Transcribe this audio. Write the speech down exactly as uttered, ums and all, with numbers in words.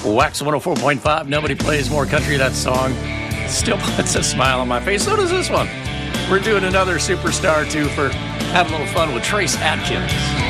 Wax one oh four point five. Nobody plays more country. That song still puts a smile on my face. So does this one. We're doing another superstar, too, for having a little fun with Trace Adkins.